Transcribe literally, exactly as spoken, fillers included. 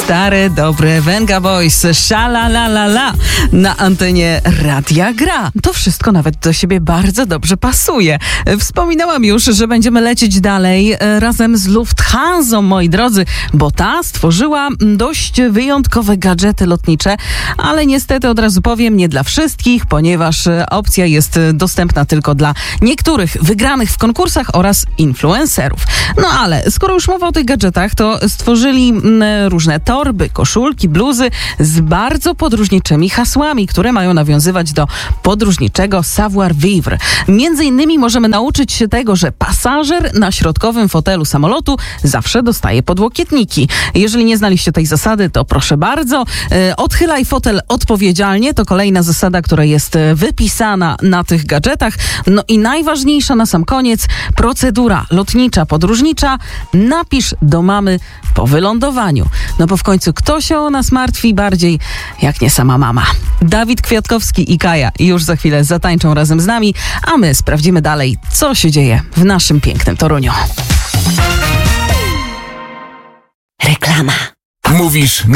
Stare, dobre Venga Boys, Sha-la-la-la-la na antenie Radia Gra. To wszystko nawet do siebie bardzo dobrze pasuje. Wspominałam już, że będziemy lecieć dalej razem z Lufthansą, moi drodzy, bo ta stworzyła dość wyjątkowe gadżety lotnicze, ale niestety od razu powiem, nie dla wszystkich, ponieważ opcja jest dostępna tylko dla niektórych wygranych w konkursach oraz influencerów. No ale skoro już mowa o tych gadżetach, to stworzyli różne torby, koszulki, bluzy z bardzo podróżniczymi hasłami, które mają nawiązywać do podróżniczego savoir-vivre. Między innymi możemy nauczyć się tego, że pasażer na środkowym fotelu samolotu zawsze dostaje podłokietniki. Jeżeli nie znaliście tej zasady, to proszę bardzo, e, odchylaj fotel odpowiedzialnie. To kolejna zasada, która jest wypisana na tych gadżetach. No i najważniejsza na sam koniec, procedura lotnicza, podróżnicza. Napisz do mamy po wylądowaniu. No bo w końcu kto się o nas martwi bardziej, jak nie sama mama. Dawid Kwiatkowski i Kaja już za chwilę zatańczą razem z nami, a my sprawdzimy dalej, co się dzieje w naszym pięknym Toruniu. Reklama. Mówisz